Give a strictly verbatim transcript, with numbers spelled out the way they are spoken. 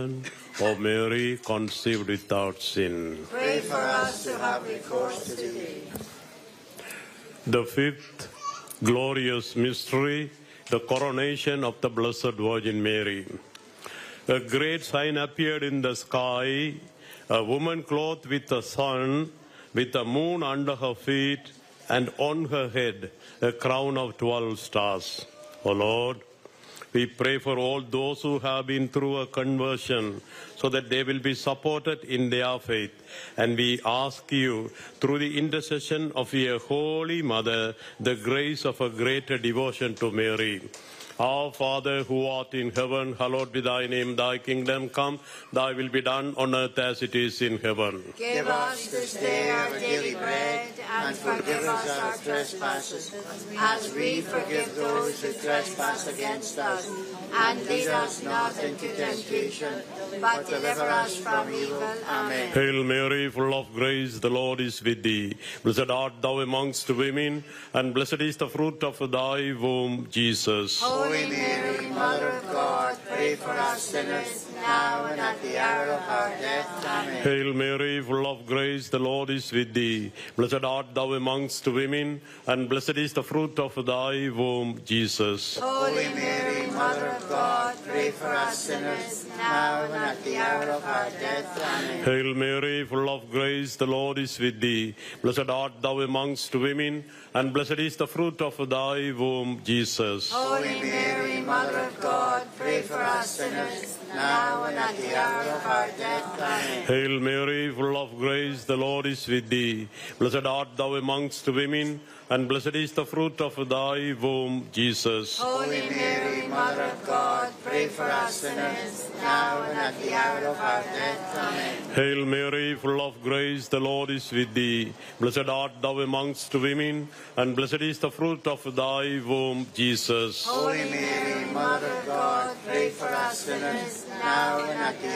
Amen. O Mary, conceived without sin. Pray for us who have recourse to thee. The fifth glorious mystery, the coronation of the Blessed Virgin Mary. A great sign appeared in the sky, a woman clothed with the sun, with the moon under her feet, and on her head a crown of twelve stars. O Lord, we pray for all those who have been through a conversion, so that they will be supported in their faith. And we ask you, through the intercession of your Holy Mother, the grace of a greater devotion to Mary. Our Father, who art in heaven, hallowed be thy name. Thy kingdom come, thy will be done on earth as it is in heaven. Give us this day our daily bread, and forgive us our trespasses, as we forgive those who trespass against us. And lead us not into temptation, but deliver us from evil. Amen. Hail Mary, full of grace, the Lord is with thee. Blessed art thou amongst women, and blessed is the fruit of thy womb, Jesus. Holy Mary, Mother of God, pray for us sinners, now and at the hour of our death. Amen. Hail Mary, full of grace, the Lord is with thee. Blessed art thou amongst women, and blessed is the fruit of thy womb, Jesus. Holy Mary, Mother of God, pray for us sinners, now and at the hour of our death. Amen. Hail Mary, full of grace, the Lord is with thee. Blessed art thou amongst women, and blessed is the fruit of thy womb, Jesus. Holy Mary, Mother of God, pray for us sinners, now and at the hour of our death. Amen. Hail Mary, full of grace, the Lord is with thee. Blessed art thou amongst women, and blessed is the fruit of thy womb, Jesus. Holy Mary, Mother of God, pray for us sinners, now and at the hour of our death. Amen. Hail Mary, full of grace, the Lord is with thee. Blessed art thou amongst women, and blessed is the fruit of thy womb, Jesus. Holy Mary, Mother of God, pray for us sinners, now and at the